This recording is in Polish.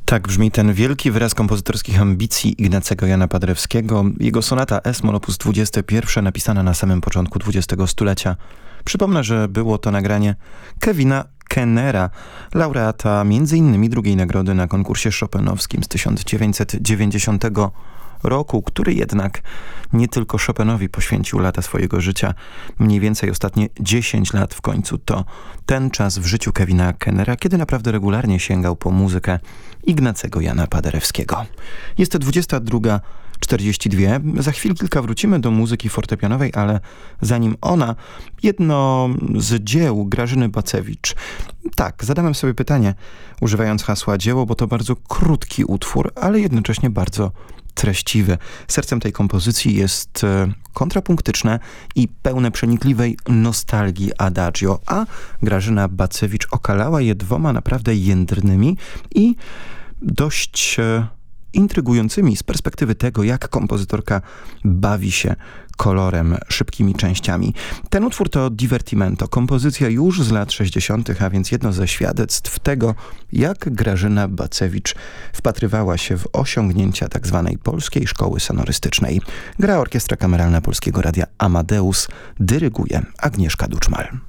Tak brzmi ten wielki wyraz kompozytorskich ambicji Ignacego Jana Paderewskiego. Jego sonata S-moll op. 21 napisana na samym początku XX stulecia. Przypomnę, że było to nagranie Kevina Kennera, laureata m.in. drugiej nagrody na konkursie chopinowskim z 1990 roku, który jednak nie tylko Chopinowi poświęcił lata swojego życia. Mniej więcej ostatnie 10 lat w końcu to ten czas w życiu Kevina Kennera, kiedy naprawdę regularnie sięgał po muzykę Ignacego Jana Paderewskiego. Jest to 22:42. Za chwil kilka wrócimy do muzyki fortepianowej, ale zanim ona, jedno z dzieł Grażyny Bacewicz. Tak, zadałem sobie pytanie, używając hasła dzieło, bo to bardzo krótki utwór, ale jednocześnie bardzo treściwy. Sercem tej kompozycji jest kontrapunktyczne i pełne przenikliwej nostalgii adagio, a Grażyna Bacewicz okalała je dwoma naprawdę jędrnymi i dość intrygującymi z perspektywy tego, jak kompozytorka bawi się kolorem, szybkimi częściami. Ten utwór to Divertimento, kompozycja już z lat 60., a więc jedno ze świadectw tego, jak Grażyna Bacewicz wpatrywała się w osiągnięcia tzw. polskiej szkoły sonorystycznej. Gra Orkiestra Kameralna Polskiego Radia Amadeus, dyryguje Agnieszka Duczmal.